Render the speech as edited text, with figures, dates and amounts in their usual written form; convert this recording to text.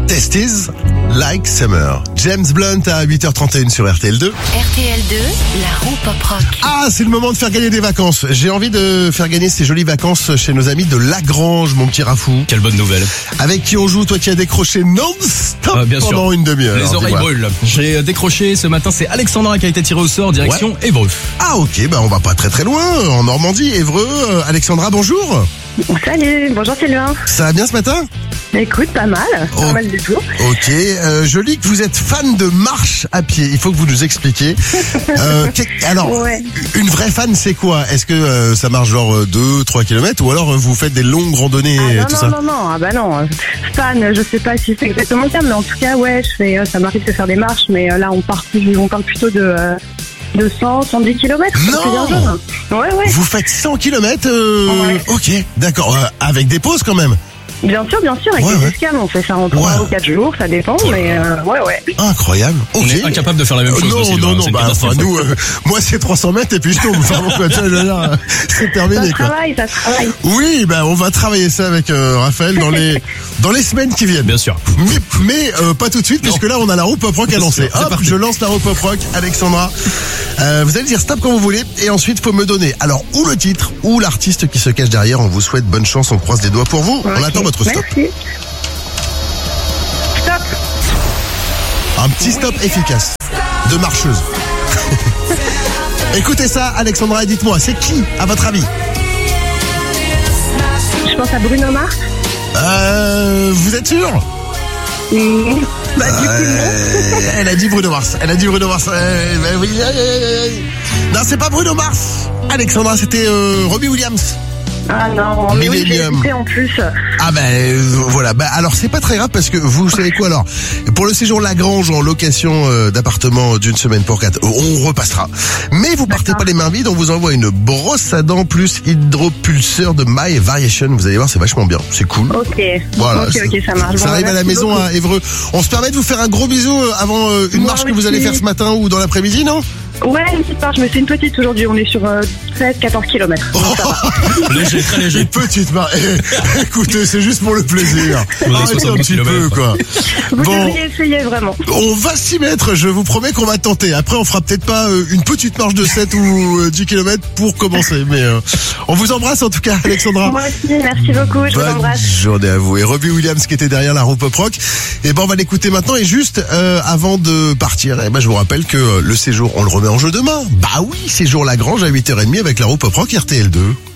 Testes Like Summer. James Blunt à 8h31 sur RTL2. RTL2, la roue pop rock. Ah, c'est le moment de faire gagner des vacances. J'ai envie de faire gagner ces jolies vacances chez nos amis de Lagrange, mon petit Rafou. Quelle bonne nouvelle. Avec qui on joue, toi qui as décroché non-stop bien pendant sûr. une demi-heure. Les oreilles brûlent. J'ai décroché ce matin, c'est Alexandra qui a été tirée au sort, direction Évreux. Ah ok, on va pas très loin, en Normandie, Évreux. Alexandra, bonjour. Salut, bonjour Sylvain. Ça va bien ce matin ? Écoute, pas mal du tout. Ok, je lis que vous êtes fan de marche à pied. Il faut que vous nous expliquiez. Alors, Ouais. une vraie fan, c'est quoi ? Est-ce que ça marche genre 2-3 km ou alors vous faites des longues randonnées et tout ça ? Non, ah bah non. Fan, je sais pas si c'est exactement le terme, mais en tout cas, ouais, ça m'arrive de faire des marches, mais là, on parle plutôt de 100, 110 km. Non. Ouais. Vous faites 100 km Ouais. Ok, d'accord. Avec des pauses quand même. Bien sûr, avec Ouais, les ouais. escales, on fait ça en 3 ou 4 jours, ça dépend, mais ouais. Incroyable. Ok. On est incapable de faire la même chose. Non, Sylvain, c'est une catastrophe. nous, moi c'est 300 mètres et puis je tombe. Enfin, bon, quoi, tu vois, je veux dire, c'est terminé, Ça quoi. travaille. Oui, on va travailler ça avec Raphaël dans les semaines qui viennent. Bien sûr. Mais pas tout de suite, puisque là on a la roue pop rock à lancer. C'est Hop, parti. je lance la roue pop rock, Alexandra. Vous allez dire stop quand vous voulez, et ensuite faut me donner alors ou le titre ou l'artiste qui se cache derrière. On vous souhaite bonne chance, on croise les doigts pour vous. On Ok, attend votre stop. Merci. Stop. Un petit stop efficace de marcheuse. Écoutez ça, Alexandra, et dites-moi, c'est qui à votre avis? Je pense à Bruno Mars. Vous êtes sûr? Du coup, non. Elle a dit Bruno Mars. Oui. Non, c'est pas Bruno Mars. Alexandra, c'était Robbie Williams. Ah non, mais oui, j'ai Millennium. hésité en plus. Ah voilà. Alors c'est pas très grave parce que vous savez quoi alors? Pour le séjour Lagrange en location d'appartement d'une semaine pour 4, on repassera. Mais vous partez pas les mains vides, on vous envoie une brosse à dents plus hydropulseur de My Variation. Vous allez voir, c'est vachement bien, c'est cool. Ok. Voilà. Ok, ça marche. Ça Bon, arrive à la merci maison beaucoup. à Évreux. On se permet de vous faire un gros bisou avant une Moi marche que vous allez aussi. faire ce matin ou dans l'après-midi, non? Ouais, une petite marche, mais c'est une petite aujourd'hui. On est sur 13-14 km. Léger, très Une léger. petite marche. Écoutez, c'est juste pour le plaisir. Vous avez Arrêtez un 70 petit peu, kilomètres. quoi. Vous Bon. devriez essayer vraiment. On va s'y mettre, je vous promets qu'on va tenter. Après, on fera peut-être pas une petite marche de 7 ou 10 km pour commencer. Mais on vous embrasse en tout cas, Alexandra. Moi aussi, merci beaucoup. Je vous Bonne embrasse. journée à vous. Et Robbie Williams qui était derrière la roue pop rock. Et on va l'écouter maintenant. Et juste avant de partir, je vous rappelle que le séjour, on le remet en jeu demain. Bah oui, séjour Lagrange à 8h30 avec la roue pop rock RTL2.